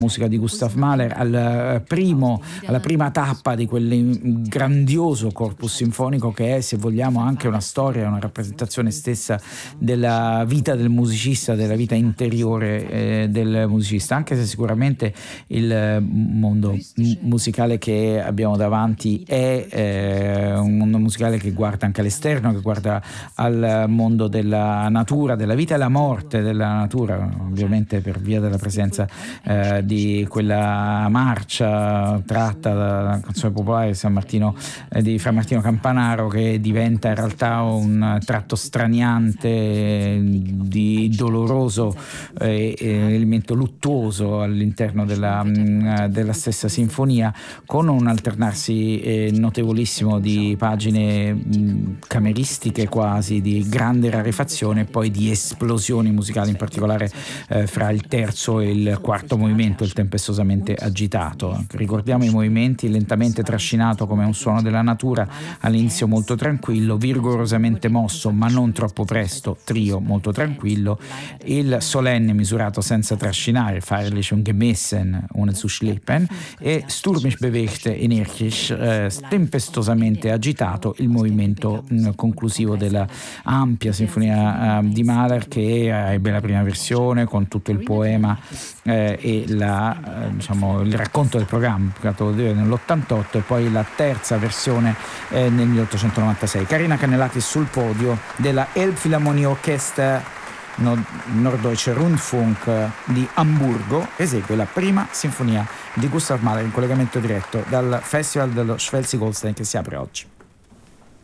musica di Gustav Mahler alla prima tappa di quel grandioso corpus sinfonico che è, se vogliamo, anche una storia, una rappresentazione stessa della vita del musicista, della vita interiore del musicista, anche se sicuramente il mondo musicale che abbiamo davanti è un mondo musicale che guarda anche all'esterno, che guarda al mondo della natura, della vita e la morte della natura, ovviamente per via della presenza di quella marcia tratta dalla canzone popolare San Martino, di Fra Martino Campanaro, che diventa in realtà un tratto straniante di doloroso elemento luttuoso all'interno della stessa sinfonia, con un alternarsi notevolissimo di pagine cameristiche quasi, di grande rarefazione e poi di esplosioni musicali, in particolare fra il terzo e il quarto movimento, il tempestosamente agitato. Ricordiamo i movimenti: lentamente trascinato come un suono della natura, all'inizio molto tranquillo, vigorosamente mosso ma non troppo presto, trio molto tranquillo, il solenne misurato senza trascinare, feierlich und gemessen, ohne zu schleppen, e stürmisch bewegt, energisch, tempestosamente agitato, il movimento conclusivo della ampia sinfonia di Mahler, che ebbe la prima versione con tutto il poema e il racconto del programma pubblicato nell'88, e poi la terza versione nel 1896. Carina Canellati sul podio della Elbphilharmonie-Orchester Norddeutscher Rundfunk di Amburgo, esegue la prima sinfonia di Gustav Mahler in collegamento diretto dal Festival dello Schleswig-Holstein che si apre oggi.